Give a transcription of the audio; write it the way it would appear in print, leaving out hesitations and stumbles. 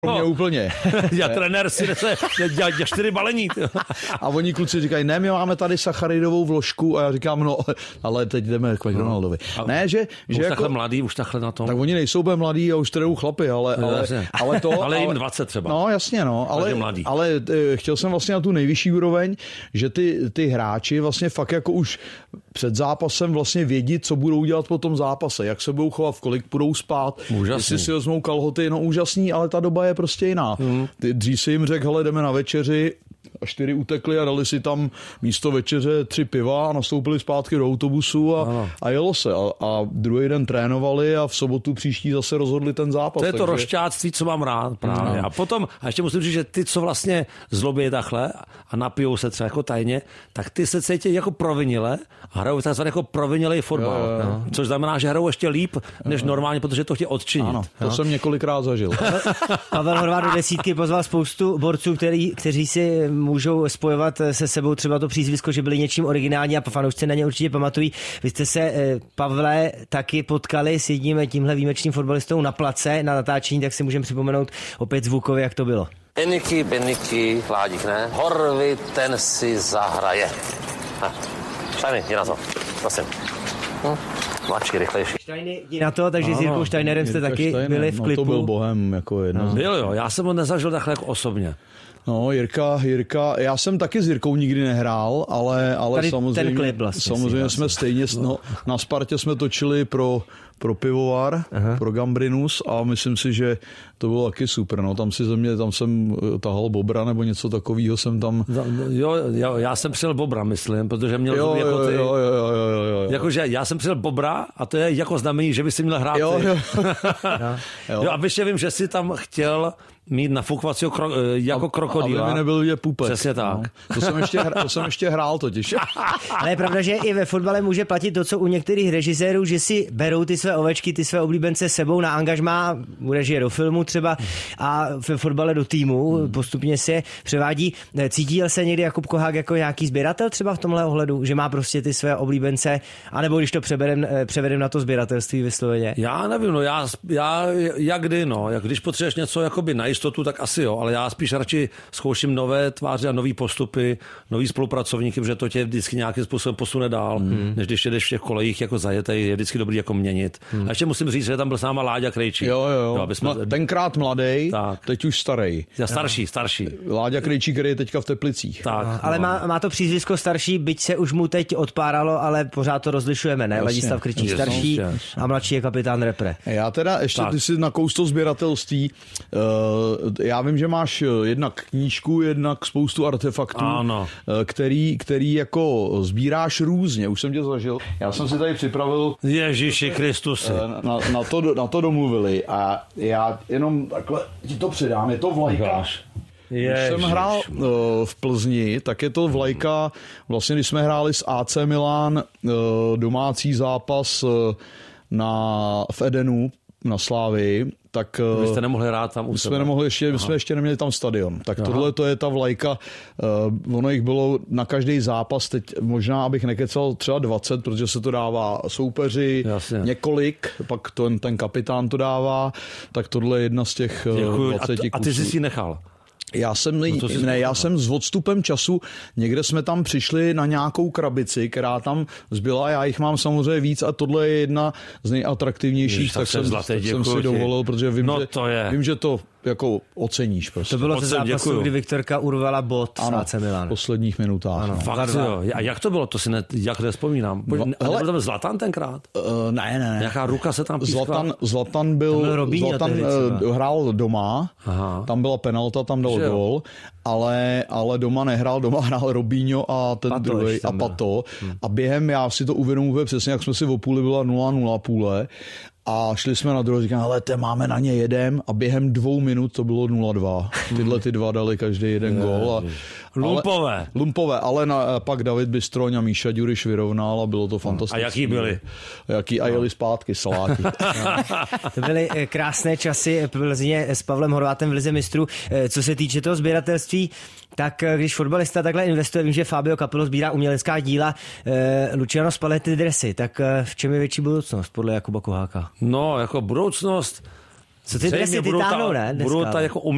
Mě úplně. Já trenér si dělá 4 balení. A oni kluci říkají, ne, my máme tady sacharidovou vložku a já říkám, no, ale teď jdeme k McDonaldovi. Ne, že už jako, takhle mladý, už takhle na tom. Tak oni nejsou úplně mladí a už tradou chlapy, ale to... ale jim 20 třeba. No, jasně, no, ale chtěl jsem vlastně na tu nejvyšší úroveň, že ty hráči vlastně fakt jako už před zápasem vlastně vědí, co budou dělat po tom zápase, jak se budou chovat, kolik budou spát, jestli si vezmou kalhoty, no úžasný, ale ta doba je prostě jiná. Dřív si jim řekl, hele, jdeme na večeři, a 4 utekli a dali si tam místo večeře 3 piva a nastoupili zpátky do autobusu a jelo se. A druhý den trénovali a v sobotu příští zase rozhodli ten zápas. To je to rošťáctví, co mám rád právě. No. A potom, a ještě musím říct, že ty, co vlastně zlobí takhle a napijou se třeba jako tajně, tak ty se cítí jako provinile a hrajou takzvaný jako provinilej fotbal. No. Což znamená, že hrajou ještě líp než normálně, protože to chtějí odčinit. Ano, to jsem několikrát zažil. Pavel Horváth do desítky pozval spoustu borců, kteří si můžou spojovat se sebou třeba to přízvisko, že byli něčím originální a fanoušci na ně určitě pamatují. Vy jste se, Pavle, taky potkali s jedním tímhle výjimečným fotbalistou na place na natáčení, tak si můžeme připomenout opět zvukově, jak to bylo. Beniky, Ládík, ne? Horvy, ten si zahraje. Štajny, jdi na to, prosím. Mladší, rychlejší. Štajny, jdi na to, takže s Jirkou Štajnerem jste taky byli v klipu. No to byl bohem jako jedno. No. Byl jo, já jsem ho nezažil takhle jako osobně. No, Jirka, já jsem taky s Jirkou nikdy nehrál, ale samozřejmě, ten klip vlastně samozřejmě jsme stejně, na Spartě jsme točili pro pivovar, pro Gambrinus a myslím si, že to bylo taky super. No, tam jsem tahal bobra nebo něco takového jsem tam... Jo, já jsem přijel bobra, myslím, protože měl jo. Jakože já jsem přijel bobra a to je jako znamení, že by si měl hrát. Jo. A ještě vím, že si tam chtěl mít nafukovacího jako krokodýla. Aby mi nebyl vidět pupek. Přesně tak. No. To jsem ještě hrál totiž. Ale je pravda, že i ve fotbale může platit to, co u některých režisérů, že si berou ty své ovečky, ty své oblíbence sebou na angažmá, u režie do filmu třeba a ve fotbale do týmu, postupně se převádí. Cítil se někdy Jakub Kohák jako nějaký sběratel třeba v tomhle ohledu, že má prostě ty své oblíbence, anebo když to převedem na to sběratelství vysloveně? Já nevím, no já jak kdy, no, jak když potřebuješ něco jakoby na jistotu, tak asi jo, ale já spíš radši zkouším nové tváře a nový postupy, nový spolupracovníky, protože to tě vždycky nějakým způsobem posune dál, než když jdeš v těch kolejích jako zajetej, je vždycky dobrý jako měnit. A ještě musím říct, že tam byl s náma Láďa Krejčí. Jo. Tenkrát mladý, teď už starý. Starší. Láďa Krejčí, který je teďka v Teplicích. Tak. Ale má to přízvisko starší, byť se už mu teď odpáralo, ale pořád to rozlišujeme, ne? Ladislav Krejčí starší a mladší je kapitán Repre. Já teda ještě, ty si nakous to sběratelství, já vím, že máš jednak knížku, jednak spoustu artefaktů, který jako sbíráš různě. Už jsem tě zažil. Já jsem si tady připravil... Ježíši Kristuse. Na to domluvili a já jenom takhle ti to předám. Je to vlajka. Když jsem hrál v Plzni, tak je to vlajka, vlastně když jsme hráli s AC Milan domácí zápas v Edenu na Slávii, tak... Vy jste nemohli hrát tam u sebe. My jsme ještě neměli tam stadion. Tak tohle to je ta vlajka. Ono jich bylo na každý zápas, teď možná, abych nekecal, třeba 20, protože se to dává soupeři, několik, pak ten kapitán to dává, tak tohle je jedna z těch 20 kusů. A ty jsi si nechal? Já jsem s odstupem času, někde jsme tam přišli na nějakou krabici, která tam zbyla, já jich mám samozřejmě víc a tohle je jedna z nejatraktivnějších, tak jsem si dovolil, protože vím, že to jako oceníš prostě. To bylo ze zápasu, kdy Viktorka urvala bod s AC Milan. V posledních minutách. Ano, fakt jo. A jak to bylo? To si jak nespomínám. Nebyl tam Zlatan tenkrát? Ne. Nějaká ruka se tam pískla? Zlatan hrál doma, tam byla penalta, tam dal gól, ale doma nehrál, doma hrál Robinho a ten druhý a Pato. A během, já si to uvědomuji přesně, jak jsme si o půli byla 0-0 půle, a šli jsme na druhou, říkám, hele, máme na ně jedem a během 2 minut to bylo 0-2. Tyhle ty dva dali každý jeden gól. Lumpové, ale pak David Bystroň a Míša Ďuriš vyrovnal a bylo to fantastické. A jaký byli? A jeli zpátky saláky. To byly krásné časy Plzně s Pavlem Horvátem v Lize mistrů. Co se týče toho sběratelství, tak když fotbalista takhle investuje, vím, že Fabio Capello sbírá umělecká díla, Luciano Spalletti dresy, tak v čem je větší budoucnost podle Jakuba Koháka? No, jako budoucnost... Co ty dresy ty táhnou, ne? Budou ta jako